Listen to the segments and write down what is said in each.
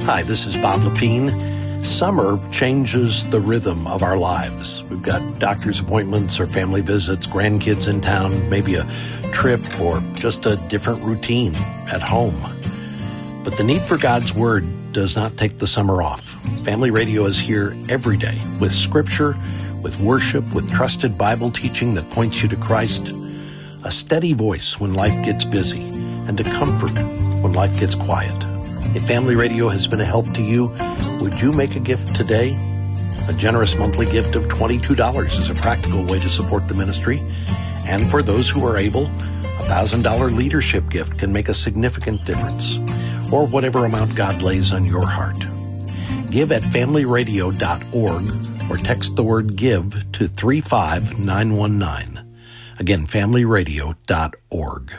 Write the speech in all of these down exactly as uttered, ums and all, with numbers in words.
Hi, this is Bob Lepine. Summer changes the rhythm of our lives. We've got doctor's appointments or family visits, grandkids in town, maybe a trip or just a different routine at home. But the need for God's Word does not take the summer off. Family Radio is here every day with scripture, with worship, with trusted Bible teaching that points you to Christ, a steady voice when life gets busy, and a comfort when life gets quiet. If Family Radio has been a help to you, would you make a gift today? A generous monthly gift of twenty-two dollars is a practical way to support the ministry. And for those who are able, a one thousand dollars leadership gift can make a significant difference, or whatever amount God lays on your heart. Give at family radio dot org or text the word GIVE to three five nine one nine. Again, family radio dot org.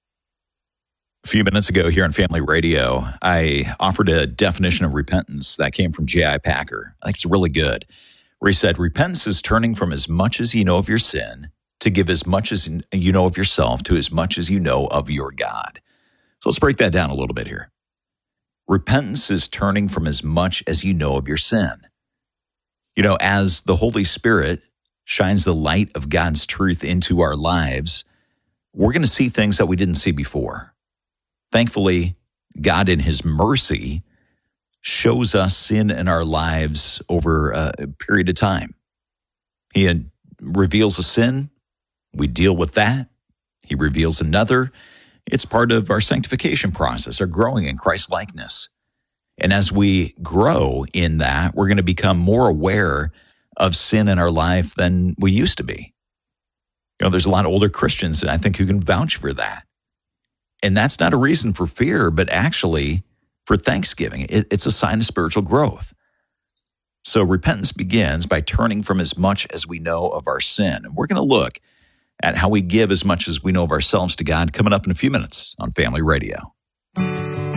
A few minutes ago here on Family Radio, I offered a definition of repentance that came from J I. Packer. I think it's really good, where he said, repentance is turning from as much as you know of your sin to give as much as you know of yourself to as much as you know of your God. So let's break that down a little bit here. Repentance is turning from as much as you know of your sin. You know, as the Holy Spirit shines the light of God's truth into our lives, we're going to see things that we didn't see before. Thankfully, God in His mercy shows us sin in our lives over a period of time. He reveals a sin, we deal with that. He reveals another. It's part of our sanctification process, our growing in Christ-likeness. And as we grow in that, we're going to become more aware of sin in our life than we used to be. You know, there's a lot of older Christians, I think, who can vouch for that. And that's not a reason for fear, but actually for thanksgiving. It, it's a sign of spiritual growth. So repentance begins by turning from as much as we know of our sin. And we're going to look at how we give as much as we know of ourselves to God coming up in a few minutes on Family Radio.